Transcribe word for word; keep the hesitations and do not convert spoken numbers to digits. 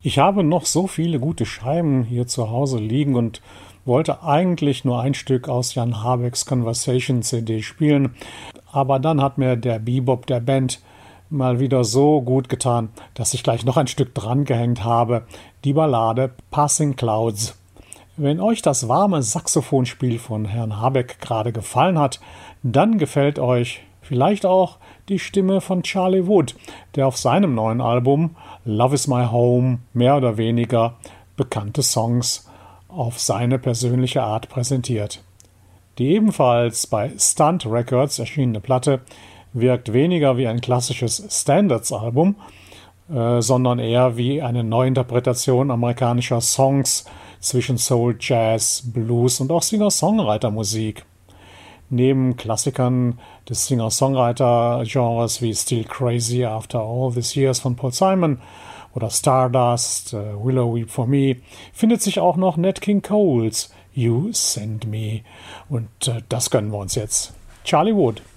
Ich habe noch so viele gute Scheiben hier zu Hause liegen und wollte eigentlich nur ein Stück aus Jan Habecks Conversation C D spielen, aber dann hat mir der Bebop der Band mal wieder so gut getan, dass ich gleich noch ein Stück dran gehängt habe, die Ballade Passing Clouds. Wenn euch das warme Saxophonspiel von Herrn Habeck gerade gefallen hat, dann gefällt euch vielleicht auch die Stimme von Charlie Wood, der auf seinem neuen Album Love is My Home mehr oder weniger bekannte Songs auf seine persönliche Art präsentiert. Die ebenfalls bei Stunt Records erschienene Platte wirkt weniger wie ein klassisches Standards-Album, äh, sondern eher wie eine Neuinterpretation amerikanischer Songs zwischen Soul, Jazz, Blues und auch Singer-Songwriter-Musik. Neben Klassikern des Singer-Songwriter-Genres wie Still Crazy After All These Years von Paul Simon oder Stardust, uh, Willow Weep for Me, findet sich auch noch Nat King Cole's You Send Me. Und uh, das gönnen wir uns jetzt. Charlie Wood.